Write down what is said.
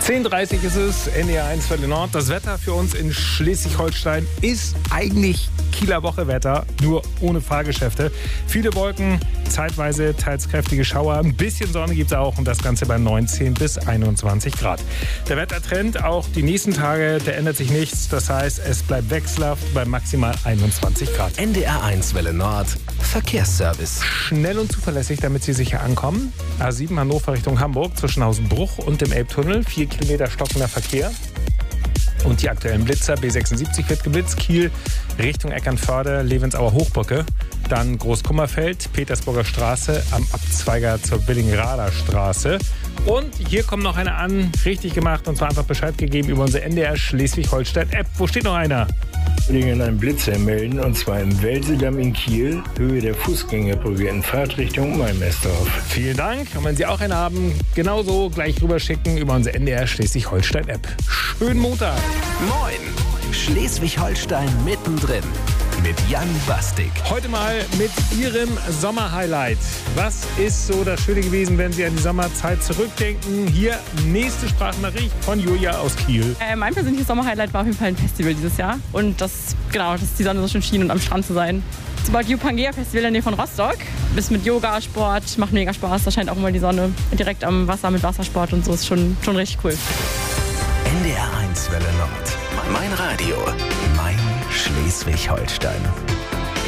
10:30 ist es, NDR 1 Viertel Nord. Das Wetter für uns in Schleswig-Holstein ist eigentlich Kieler Woche-Wetter, nur ohne Fahrgeschäfte. Viele Wolken, zeitweise teils kräftige Schauer, ein bisschen Sonne gibt es auch und das Ganze bei 19 bis 21 Grad. Der Wettertrend auch die nächsten Tage, der ändert sich nichts. Das heißt, es bleibt wechselhaft bei maximal 21 Grad. NDR 1 Welle Nord, Verkehrsservice. Schnell und zuverlässig, damit Sie sicher ankommen. A7 Hannover Richtung Hamburg zwischen Hausenbruch und dem Elbtunnel. 4 Kilometer stockender Verkehr. Und die aktuellen Blitzer. B76 wird geblitzt. Kiel Richtung Eckernförde, Levensauer Hochbrücke. Dann Großkummerfeld, Petersburger Straße am Abzweiger zur Billingrader Straße. Und hier kommt noch einer an, richtig gemacht, und zwar einfach Bescheid gegeben über unsere NDR Schleswig-Holstein-App. Wo steht noch einer? In einem Blitzer melden, und zwar im Welsedamm in Kiel, Höhe der Fußgängerbrücke in Fahrtrichtung Maimersdorf. Vielen Dank. Und wenn Sie auch einen haben, genauso gleich rüberschicken über unsere NDR Schleswig-Holstein-App. Schönen Montag. Moin, Schleswig-Holstein mittendrin mit Jan Bastik. Heute mal mit Ihrem Sommerhighlight. Was ist so das Schöne gewesen, wenn Sie an die Sommerzeit zurückdenken? Hier nächste Sprachnachricht von Julia aus Kiel. Mein persönliches Sommerhighlight war auf jeden Fall ein Festival dieses Jahr. Und dass die Sonne so schön schien und am Strand zu sein. Zum Beispiel Pangea Festival in der Nähe von Rostock. Bis mit Yoga, Sport, macht mega Spaß. Da scheint auch immer die Sonne direkt am Wasser mit Wassersport und so. Ist schon richtig cool. NDR 1 Welle Nord. Mein Radio. Mein Schleswig-Holstein.